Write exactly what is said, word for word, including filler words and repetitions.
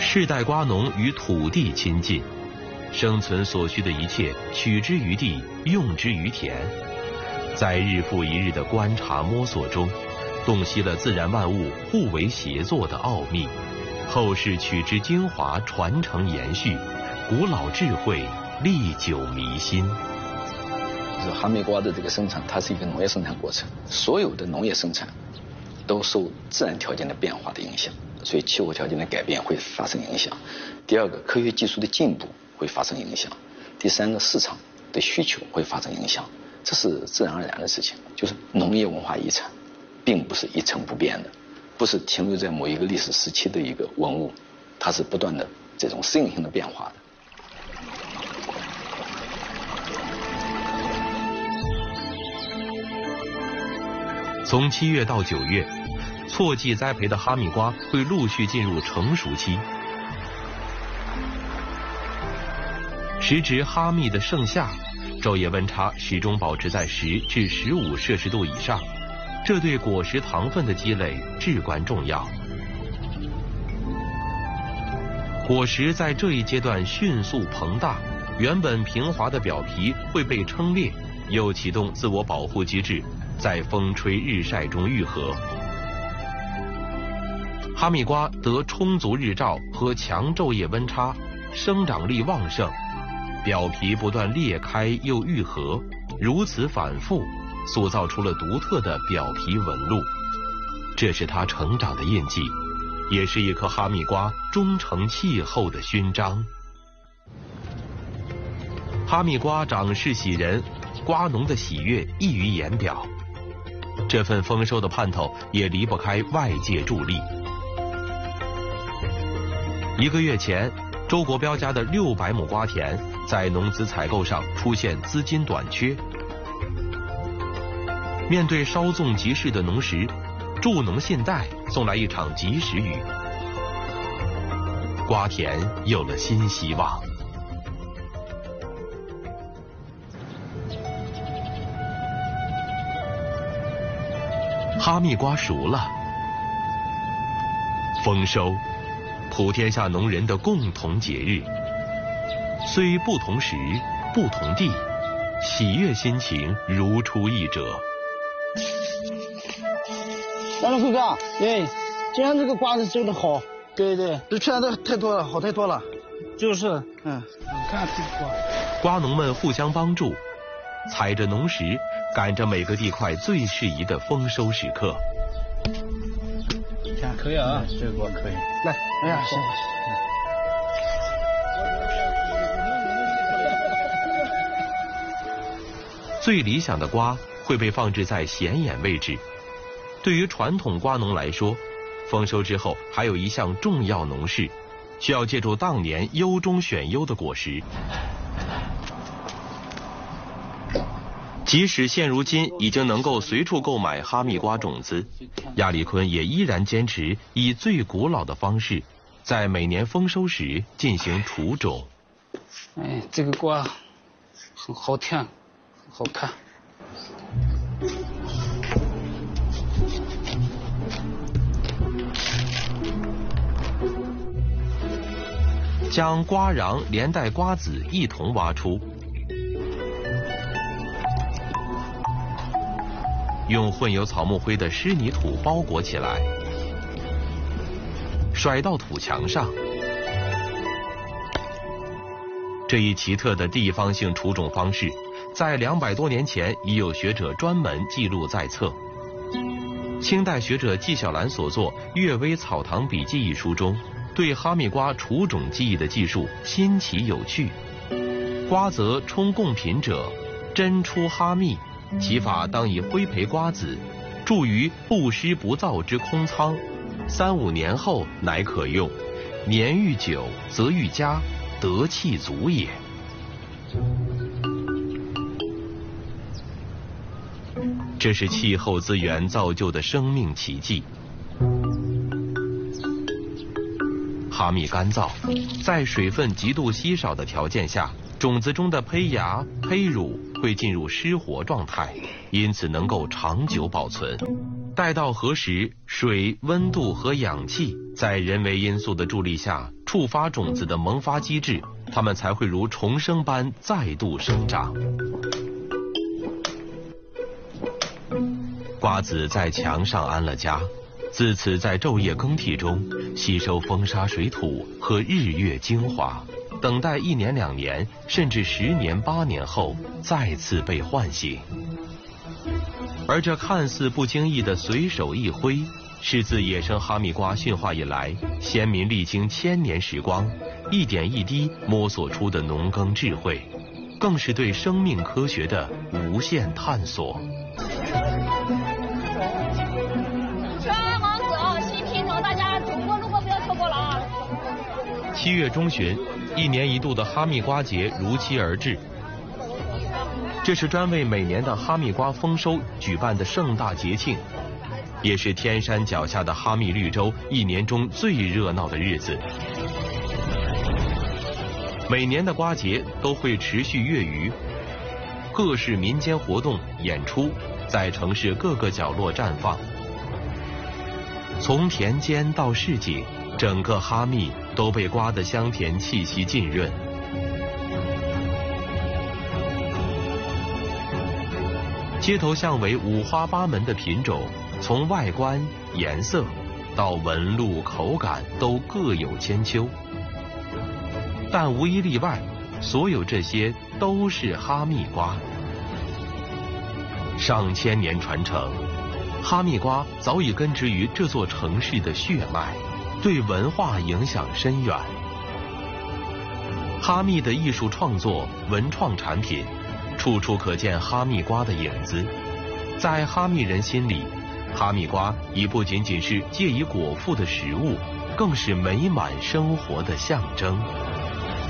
世代瓜农与土地亲近，生存所需的一切取之于地，用之于田。在日复一日的观察摸索中，洞悉了自然万物互为协作的奥秘，后世取之精华，传承延续，古老智慧历久弥新。 就是哈密瓜的这个生产，它是一个农业生产过程，所有的农业生产都受自然条件的变化的影响，所以气候条件的改变会发生影响。第二个，科学技术的进步会发生影响。第三个，市场的需求会发生影响，这是自然而然的事情。就是农业文化遗产并不是一成不变的，不是停留在某一个历史时期的一个文物，它是不断的这种适应性的变化的。 从七月到九月，错季栽培的哈密瓜会陆续进入成熟期。时值哈密的盛夏，昼夜温差始终保持在十至十五摄氏度以上，这对果实糖分的积累至关重要。果实在这一阶段迅速膨大，原本平滑的表皮会被撑裂，又启动自我保护机制，在风吹日晒中愈合。哈密瓜得充足日照和强昼夜温差，生长力旺盛，表皮不断裂开又愈合，如此反复，塑造出了独特的表皮纹路。这是它成长的印记，也是一颗哈密瓜忠诚气候的勋章。哈密瓜长势喜人，瓜农的喜悦溢于言表。这份丰收的盼头也离不开外界助力。一个月前，周国标家的六百亩瓜田在农资采购上出现资金短缺。面对稍纵即逝的农时，助农信贷送来一场及时雨，瓜田有了新希望。哈密瓜熟了，丰收，普天下农人的共同节日。虽不同时，不同地，喜悦心情如出一辙。 来了，辉哥，哎，今天这个瓜子收的好。对对，比去年的太多了，好太多了。就是，嗯，你看这个瓜。 瓜农们互相帮助，采着农时，赶着每个地块最适宜的丰收时刻。 看，可以啊，这个瓜可以。来，哎呀，行。 最理想的瓜会被放置在显眼位置。对于传统瓜农来说，丰收之后还有一项重要农事，需要借助当年优中选优的果实。即使现如今已经能够随处购买哈密瓜种子，亚历坤也依然坚持以最古老的方式，在每年丰收时进行除种。 哎，这个瓜很好甜，很好看。 将瓜瓤连带瓜子一同挖出，用混有草木灰的湿泥土包裹起来，甩到土墙上。这一奇特的地方性除种方式，在两百多年前已有学者专门记录在册。清代学者纪晓岚所作《阅微草堂笔记》一书中，对哈密瓜除种技艺的技术新奇有趣。瓜则充贡品者，真出哈密，其法当以灰培瓜子，贮于不湿不燥之空仓，三五年后乃可用。年愈久，则愈佳，得气足也。这是气候资源造就的生命奇迹。哈密干燥，在水分极度稀少的条件下，种子中的胚芽、胚乳会进入失活状态，因此能够长久保存。待到何时，水、温度和氧气在人为因素的助力下触发种子的萌发机制，它们才会如重生般再度生长。瓜子在墙上安了家，自此在昼夜更替中吸收风沙水土和日月精华，等待一年两年甚至十年八年后再次被唤醒。而这看似不经意的随手一挥，是自野生哈密瓜驯化以来，先民历经千年时光，一点一滴摸索出的农耕智慧，更是对生命科学的无限探索。 全网子新品种，大家中国如果不要错过了啊！ 七月中旬，一年一度的哈密瓜节如期而至。这是专为每年的哈密瓜丰收举办的盛大节庆，也是天山脚下的哈密绿洲一年中最热闹的日子。每年的瓜节都会持续月余，各式民间活动演出在城市各个角落绽放。从田间到市井，整个哈密都被瓜的香甜气息浸润。街头巷尾五花八门的品种，从外观、颜色到纹路、口感都各有千秋，但无一例外，所有这些都是哈密瓜。上千年传承，哈密瓜早已根植于这座城市的血脉，对文化影响深远。哈密的艺术创作、文创产品，处处可见哈密瓜的影子。在哈密人心里，哈密瓜已不仅仅是借以果腹的食物，更是美满生活的象征。